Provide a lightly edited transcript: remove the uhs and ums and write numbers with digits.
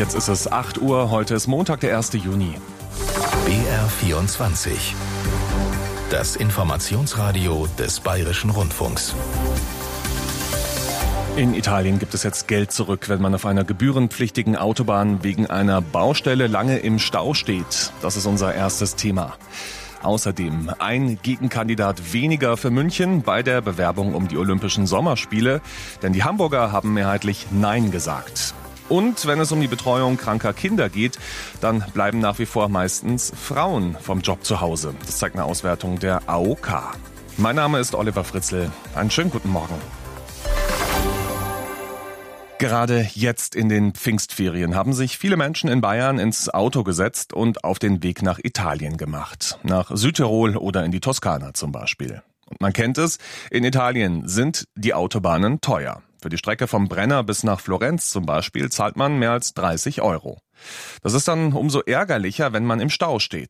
Jetzt ist es 8 Uhr, heute ist Montag, der 1. Juni. BR24. Das Informationsradio des Bayerischen Rundfunks. In Italien gibt es jetzt Geld zurück, wenn man auf einer gebührenpflichtigen Autobahn wegen einer Baustelle lange im Stau steht. Das ist unser erstes Thema. Außerdem ein Gegenkandidat weniger für München bei der Bewerbung um die Olympischen Sommerspiele, denn die Hamburger haben mehrheitlich Nein gesagt. Und wenn es um die Betreuung kranker Kinder geht, dann bleiben nach wie vor meistens Frauen vom Job zu Hause. Das zeigt eine Auswertung der AOK. Mein Name ist Oliver Fritzl. Einen schönen guten Morgen. Gerade jetzt in den Pfingstferien haben sich viele Menschen in Bayern ins Auto gesetzt und auf den Weg nach Italien gemacht. Nach Südtirol oder in die Toskana zum Beispiel. Und man kennt es, in Italien sind die Autobahnen teuer. Für die Strecke vom Brenner bis nach Florenz zum Beispiel zahlt man mehr als 30 Euro. Das ist dann umso ärgerlicher, wenn man im Stau steht.